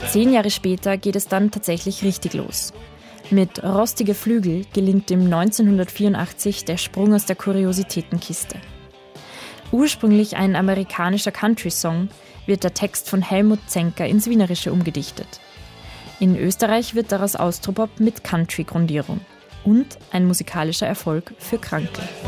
10 Jahre später geht es dann tatsächlich richtig los. Mit Rostige Flügel gelingt ihm 1984 der Sprung aus der Kuriositätenkiste. Ursprünglich ein amerikanischer Country-Song, wird der Text von Helmut Zenker ins Wienerische umgedichtet. In Österreich wird daraus Austropop mit Country-Grundierung und ein musikalischer Erfolg für Kranke.